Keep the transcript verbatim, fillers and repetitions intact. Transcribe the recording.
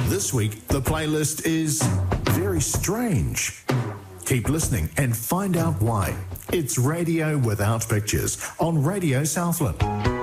This week, the playlist is very strange. Keep listening and find out why. It's Radio Without Pictures on Radio Southland.